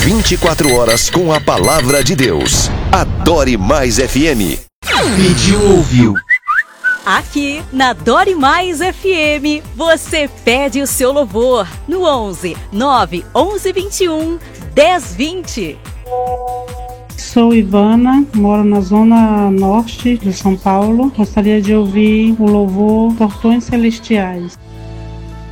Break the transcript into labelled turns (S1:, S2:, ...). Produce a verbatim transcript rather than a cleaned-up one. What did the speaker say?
S1: vinte e quatro horas com a palavra de Deus. Adore Mais F M. Pediu, ouviu.
S2: Aqui na Adore Mais F M, você pede o seu louvor no onze, nove onze vinte e um, dez vinte.
S3: Sou Ivana, moro na zona norte de São Paulo. Gostaria de ouvir o louvor Portões Celestiais.